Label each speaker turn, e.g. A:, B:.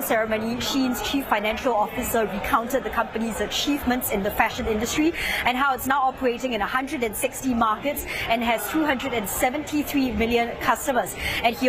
A: ceremony, Shein's Chief Financial Officer recounted the company's achievements in the fashion industry and how it's now operating in 160 markets and has 273 million customers. And he